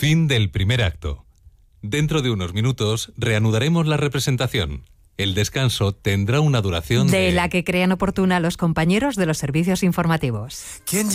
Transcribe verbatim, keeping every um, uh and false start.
Fin del primer acto. Dentro de unos minutos reanudaremos la representación. El descanso tendrá una duración de... de la que crean oportuna los compañeros de los servicios informativos. ¿Quién